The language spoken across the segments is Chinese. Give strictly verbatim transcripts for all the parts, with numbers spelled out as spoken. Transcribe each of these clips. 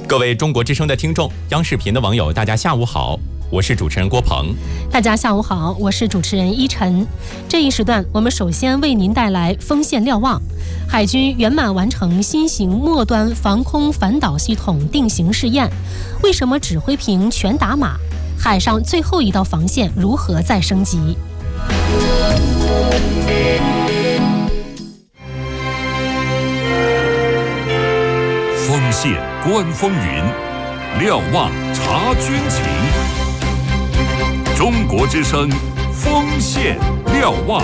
各位中国之声的听众，央视频的网友，大家下午好，我是主持人郭鹏。 大家下午好，我是主持人依晨。这一时段，我们首先为您带来锋线瞭望。海军圆满完成新型末端防空反导系统定型试验，为什么指挥屏全打码？海上最后一道防线如何再升级？ 锋线观风云，瞭望察军情。中国之声，锋线瞭望。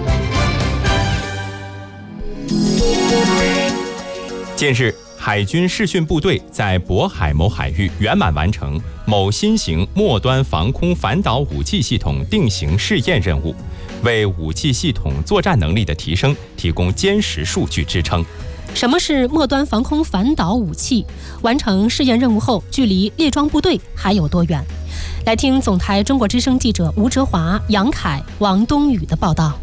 近日，海军视讯部队在渤海某海域圆满完成某新型末端防空反导武器系统定型试验任务，为武器系统作战能力的提升提供坚实数据支撑。 什么是末端防空反导武器？完成试验任务后，距离列装部队还有多远？来听总台中国之声记者吴哲华、杨凯、王冬雨的报道。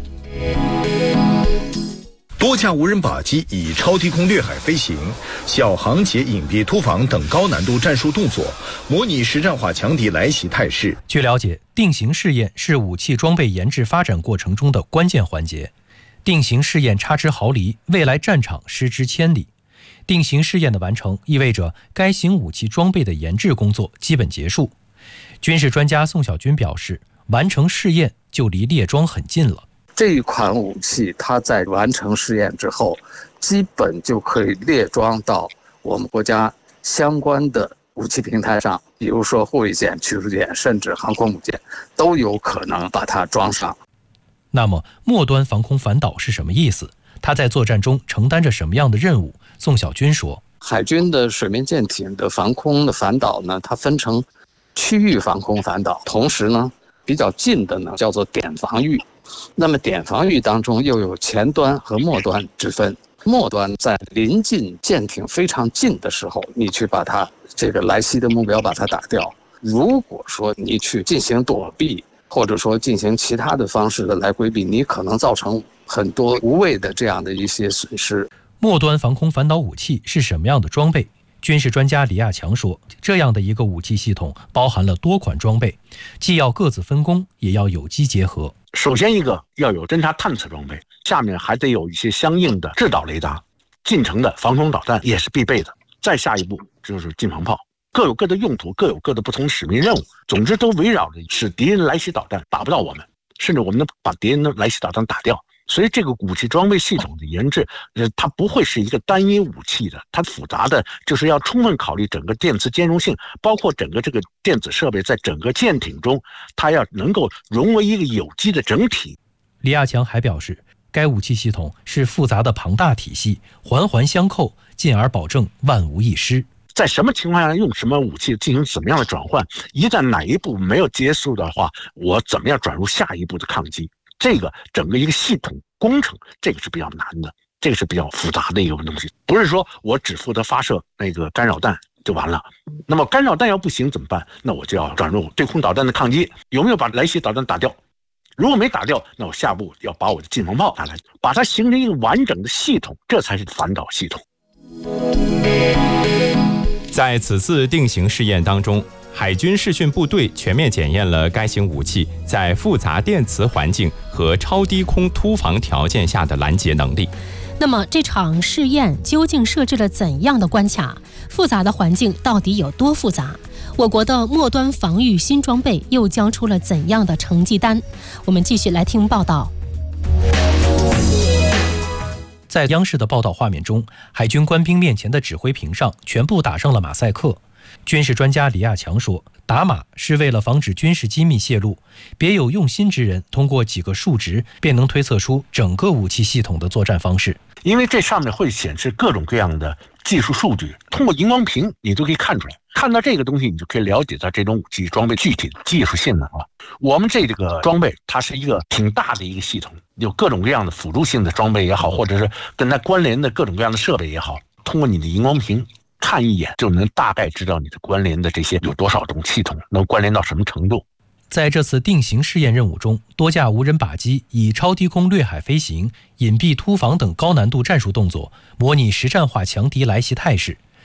多架无人靶机以超低空掠海飞行、小航节隐蔽突防等高难度战术动作，模拟实战化强敌来袭态势。 据了解，定型试验是武器装备研制发展过程中的关键环节。定型试验差之毫厘，未来战场失之千里。定型试验的完成，意味着该型武器装备的研制工作基本结束。军事专家宋小军表示，完成试验就离列装很近了。 这一款武器，它在完成试验之后，基本就可以列装到我们国家相关的武器平台上，比如说护卫舰、驱逐舰，甚至航空母舰，都有可能把它装上。 那么，末端防空反导是什么意思？它在作战中承担着什么样的任务？宋小军说， 海军的水面舰艇的防空的反导呢，它分成区域防空反导，同时呢，比较近的呢叫做点防御。那么点防御当中又有前端和末端之分。末端在临近舰艇非常近的时候，你去把它这个来袭的目标把它打掉。如果说你去进行躲避，或者说进行其他的方式的来规避，你可能造成很多无谓的这样的一些损失。 末端防空反导武器是什么样的装备？军事专家李亚强说，这样的一个武器系统包含了多款装备，既要各自分工，也要有机结合。 首先一个要有侦察探测装备，下面还得有一些相应的制导雷达，近程的防空导弹也是必备的。再下一步就是近防炮，各有各的用途，各有各的不同使命任务，总之都围绕着使敌人来袭导弹打不到我们，甚至我们能把敌人的来袭导弹打掉。所以这个武器装备系统的研制，呃，它不会是一个单一武器的，它复杂的就是要充分考虑整个电磁兼容性，包括整个这个电子设备在整个舰艇中，它要能够融为一个有机的整体。 李亚强还表示，该武器系统是复杂的庞大体系，环环相扣，进而保证万无一失。 在什么情况下用什么武器进行怎么样的转换，一旦哪一步没有结束的话，我怎么样转入下一步的抗击，这个整个一个系统工程，这个是比较难的，这个是比较复杂的一个东西，不是说我只负责发射那个干扰弹就完了。那么干扰弹要不行怎么办？那我就要转入对空导弹的抗击，有没有把来袭导弹打掉？如果没打掉，那我下步要把我的近防炮打来，把它形成一个完整的系统，这才是反导系统。 在此次定型试验当中，海军视讯部队全面检验了该型武器在复杂电磁环境和超低空突防条件下的拦截能力。 那么这场试验究竟设置了怎样的关卡？复杂的环境到底有多复杂？我国的末端防御新装备又交出了怎样的成绩单？我们继续来听报道。 在央视的报道画面中，海军官兵面前的指挥屏上全部打上了马赛克。军事专家李亚强说，打码是为了防止军事机密泄露，别有用心之人通过几个数值便能推测出整个武器系统的作战方式。 因为这上面会显示各种各样的技术数据，通过荧光屏你都可以看出来，看到这个东西你就可以了解到这种武器装备具体的技术性能了。我们这个装备它是一个挺大的一个系统，有各种各样的辅助性的装备也好，或者是跟它关联的各种各样的设备也好，通过你的荧光屏看一眼就能大概知道你的关联的这些有多少种系统，能关联到什么程度。 在这次定型试验任务中，多架无人靶机以超低空掠海飞行、隐蔽突防等高难度战术动作，模拟实战化强敌来袭态势。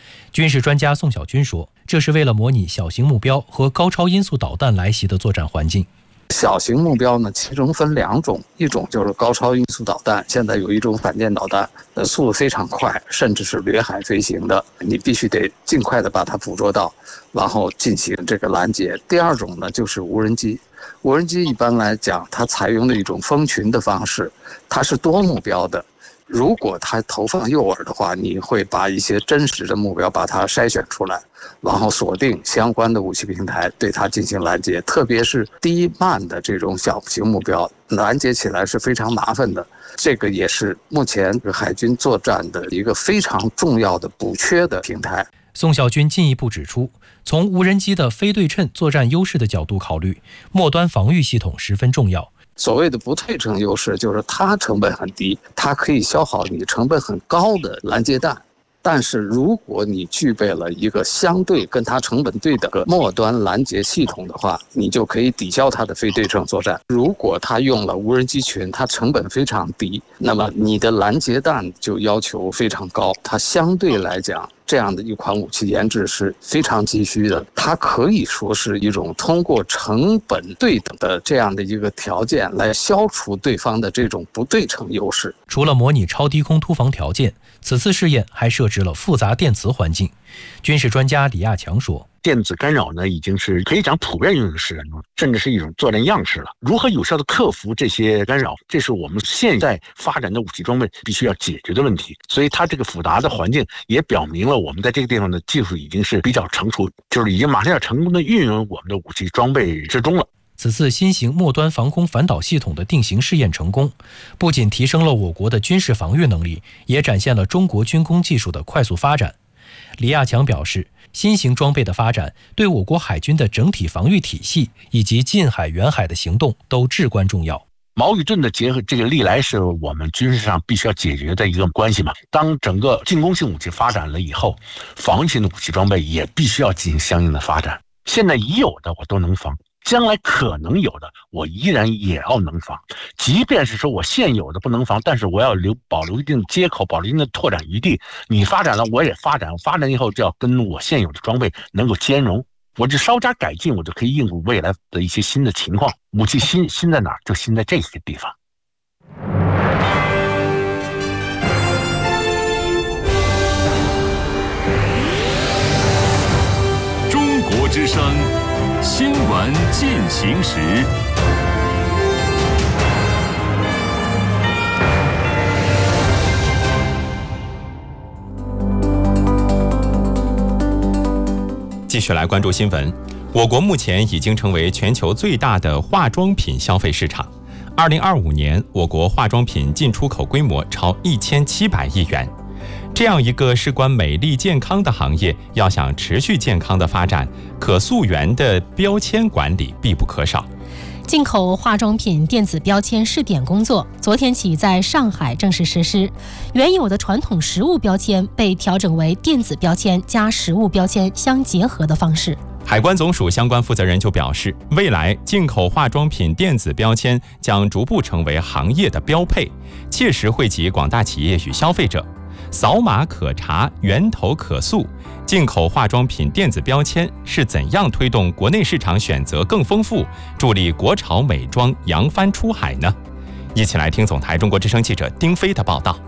军事专家宋小军说，这是为了模拟小型目标和高超音速导弹来袭的作战环境。 小型目标呢，其中分两种，一种就是高超音速导弹，现在有一种反舰导弹，呃，速度非常快，甚至是掠海飞行的，你必须得尽快的把它捕捉到，然后进行这个拦截。第二种呢，就是无人机。无人机一般来讲，它采用的一种蜂群的方式，它是多目标的。如果它投放诱饵的话，你会把一些真实的目标把它筛选出来，然后锁定相关的武器平台，对它进行拦截。特别是低慢的这种小型目标，拦截起来是非常麻烦的。这个也是目前海军作战的一个非常重要的补缺的平台。 宋小军进一步指出，从无人机的非对称作战优势的角度考虑，末端防御系统十分重要。 所谓的不对称优势，就是它成本很低，它可以消耗你成本很高的拦截弹。但是如果你具备了一个相对跟它成本对等的末端拦截系统的话，你就可以抵消它的非对称作战。如果它用了无人机群，它成本非常低，那么你的拦截弹就要求非常高，它相对来讲，这样的一款武器研制是非常急需的。它可以说是一种通过成本对等的这样的一个条件来消除对方的这种不对称优势。 除了模拟超低空突防条件，此次试验还设置了复杂电磁环境。军事专家李亚强说， 电子干扰呢，已经是可以讲普遍用于实战中，甚至是一种作战样式了。如何有效地克服这些干扰，这是我们现在发展的武器装备必须要解决的问题。所以它这个复杂的环境也表明了我们在这个地方的技术已经是比较成熟，就是已经马上要成功的运用我们的武器装备之中了。 此次新型末端防空反导系统的定型试验成功，不仅提升了我国的军事防御能力，也展现了中国军工技术的快速发展。李亚强表示，新型装备的发展对我国海军的整体防御体系以及近海远海的行动都至关重要。 矛与盾的结合，这个历来是我们军事上必须要解决的一个关系嘛。当整个进攻性武器发展了以后，防御性的武器装备也必须要进行相应的发展。现在已有的我都能防，将来可能有的我依然也要能防。即便是说我现有的不能防，但是我要留保留一定的接口，保留一定的拓展余地。你发展了我也发展，发展以后就要跟我现有的装备能够兼容，我就稍加改进，我就可以应付未来的一些新的情况。武器新新在哪儿？就新在这些地方。 中国之声新闻进行时。 继续来关注新闻。我国目前已经成为全球最大的化妆品消费市场。二零二五年，我国化妆品进出口规模超一千七百亿元。这样一个事关美丽健康的行业，要想持续健康的发展，可溯源的标签管理必不可少。 进口化妆品电子标签试点工作昨天起在上海正式实施，原有的传统实物标签被调整为电子标签加实物标签相结合的方式。 海关总署相关负责人就表示，未来进口化妆品电子标签将逐步成为行业的标配，切实惠及广大企业与消费者。扫码可查，源头可溯，进口化妆品电子标签是怎样推动国内市场选择更丰富，助力国潮美妆扬帆出海呢？一起来听总台中国之声记者丁飞的报道。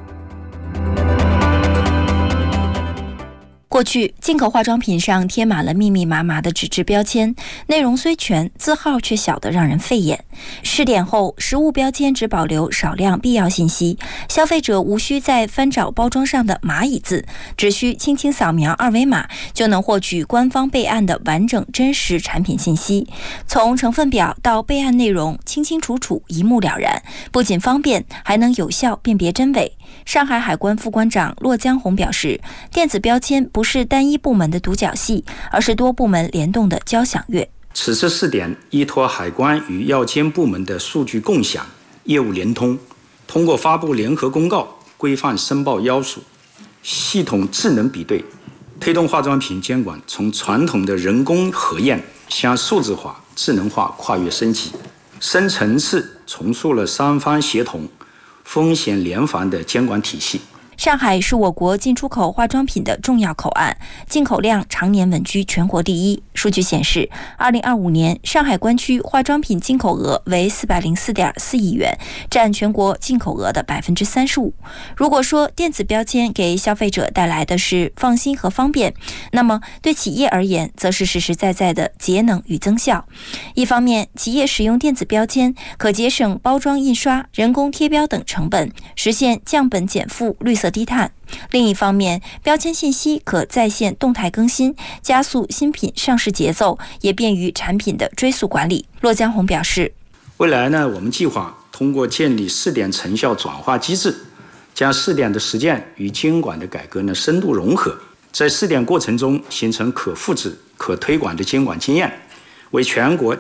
过去，进口化妆品上贴满了密密麻麻的纸质标签，内容虽全，字号却小得让人费眼。试点后，实物标签只保留少量必要信息，消费者无需再翻找包装上的蚂蚁字，只需轻轻扫描二维码，就能获取官方备案的完整真实产品信息。从成分表到备案内容，清清楚楚，一目了然，不仅方便，还能有效辨别真伪。上海海关副关长骆江红表示，电子标签不是单一部门的独角戏，而是多部门联动的交响乐。 此次试点依托海关与药监部门的数据共享、业务联通，通过发布联合公告、规范申报要素、系统智能比对，推动化妆品监管从传统的人工核验向数字化、智能化跨越升级，深层次重塑了三方协同、风险联防的监管体系。 上海是我国进出口化妆品的重要口岸，进口量常年稳居全国第一。数据显示，二零二五年上海关区化妆品进口额为四百零四点四亿元，占全国进口额的百分之三十五。如果说电子标签给消费者带来的是放心和方便，那么对企业而言，则是实实在在的节能与增效。一方面，企业使用电子标签可节省包装印刷、人工贴标等成本，实现降本减负、绿色低碳。另一方面，标签信息可在线动态更新，加速新品上市节奏，也便于产品的追溯管理。骆江红表示， 未来呢，我们计划通过建立试点成效转化机制，将试点的实践与监管的改革呢深度融合，在试点过程中形成可复制、可推广的监管经验，为全国